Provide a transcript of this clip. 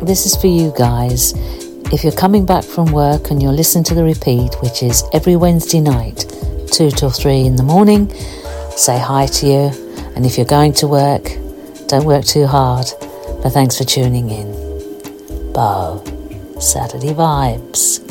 this is for you guys. If you're coming back from work and you're listening to the repeat, which is every Wednesday night, 2 till 3 in the morning, say hi to you. And if you're going to work, don't work too hard. But thanks for tuning in. Bo, Saturday Vibes.